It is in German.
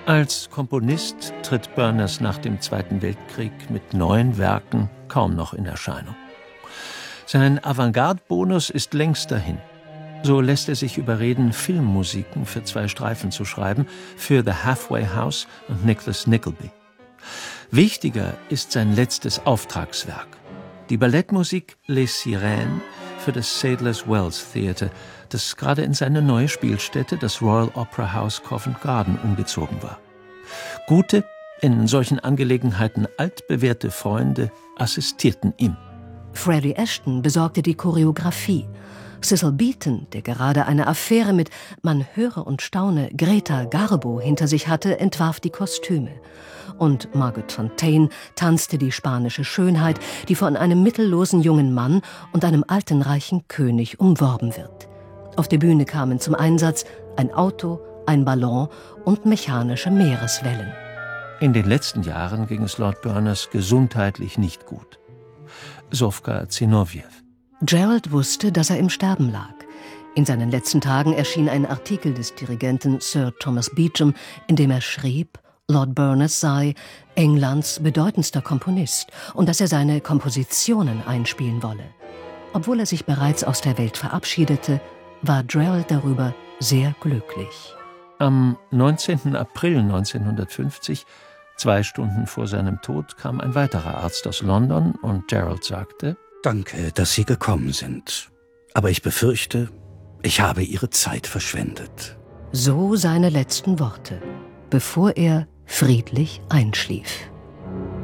Als Komponist tritt Burness nach dem Zweiten Weltkrieg mit neuen Werken kaum noch in Erscheinung. Sein Avantgarde-Bonus ist längst dahin. So lässt er sich überreden, Filmmusiken für 2 Streifen zu schreiben, für The Halfway House und Nicholas Nickleby. Wichtiger ist sein letztes Auftragswerk, die Ballettmusik Les Sirènes für das Sadler's Wells Theatre, das gerade in seine neue Spielstätte, das Royal Opera House Covent Garden, umgezogen war. Gute, in solchen Angelegenheiten altbewährte Freunde assistierten ihm. Freddie Ashton besorgte die Choreografie. Cecil Beaton, der gerade eine Affäre mit, man höre und staune, Greta Garbo hinter sich hatte, entwarf die Kostüme. Und Margaret Fontaine tanzte die spanische Schönheit, die von einem mittellosen jungen Mann und einem alten reichen König umworben wird. Auf der Bühne kamen zum Einsatz ein Auto, ein Ballon und mechanische Meereswellen. In den letzten Jahren ging es Lord Burness gesundheitlich nicht gut. Sofka Zinoview. Gerald wusste, dass er im Sterben lag. In seinen letzten Tagen erschien ein Artikel des Dirigenten Sir Thomas Beecham, in dem er schrieb, Lord Burness sei Englands bedeutendster Komponist und dass er seine Kompositionen einspielen wolle. Obwohl er sich bereits aus der Welt verabschiedete, war Gerald darüber sehr glücklich. Am 19. April 1950, 2 Stunden vor seinem Tod, kam ein weiterer Arzt aus London und Gerald sagte: Danke, dass Sie gekommen sind. Aber ich befürchte, ich habe Ihre Zeit verschwendet. So seine letzten Worte, bevor er friedlich einschlief.